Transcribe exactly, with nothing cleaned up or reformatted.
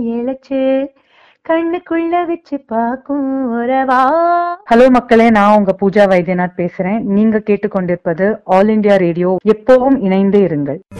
இழைச்சு கண்ணுக்குள்ள வச்சு பாக்கும் உறவா. ஹலோ மக்களே, நான் உங்க பூஜா வைத்தியநாத் பேசுறேன். நீங்க கேட்டுக்கொண்டிருப்பது ஆல் இண்டியா ரேடியோ. எப்பவும் இணைந்து இருங்கள்.